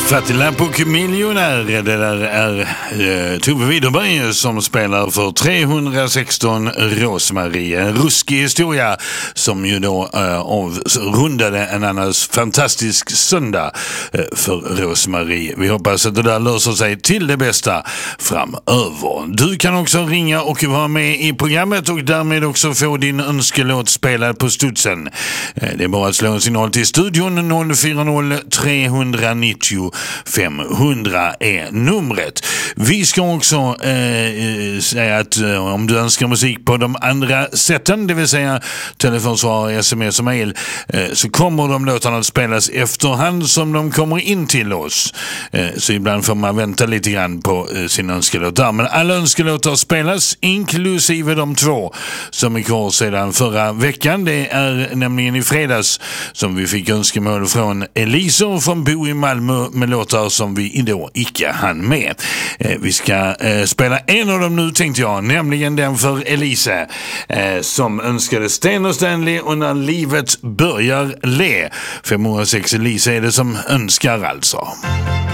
Fattiglapp och miljonär, det där är Tove Widerberg som spelar för 316 Rosmarie. En ruskig historia som ju då rundade en annars fantastisk söndag för Rosmarie. Vi hoppas att det där löser sig till det bästa framöver. Du kan också ringa och vara med i programmet och därmed också få din önskelåt spelad på studsen. Det är bara att slå en signal till studion. 040 390 500 är numret. Vi ska också säga att om du önskar musik på de andra sätten, det vill säga telefonsvar, sms och mail, så kommer de låtarna att spelas efterhand som de kommer in till oss. Så ibland får man vänta lite grann på sin önskelåt där. Men alla önskelåtar spelas, inklusive de två som är kvar sedan förra veckan. Det är nämligen i fredags som vi fick önskemål från Elisa från Bo i Malmö med låtar som vi då icke hann med. Vi ska spela en av dem nu, tänkte jag, nämligen den för Elisa som önskade Sten och Stanley och När livet börjar le. 506 Elisa är det som önskar alltså.